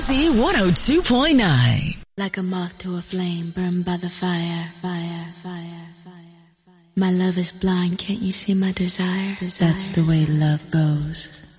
Easy 102.9. Like a moth to a flame, burned by the fire, fire, fire, fire. My love is blind, can't you see my desire? That's the way love goes.